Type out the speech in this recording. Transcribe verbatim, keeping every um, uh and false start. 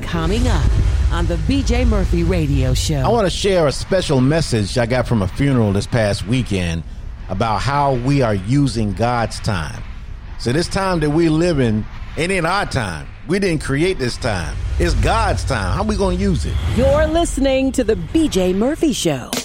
coming up on the B J Murphy Radio Show. I want to share a special message I got from a funeral this past weekend about how we are using God's time. So this time that we live in ain't in our time. We didn't create this time. It's God's time. How are we going to use it? You're listening to the B J Murphy Show.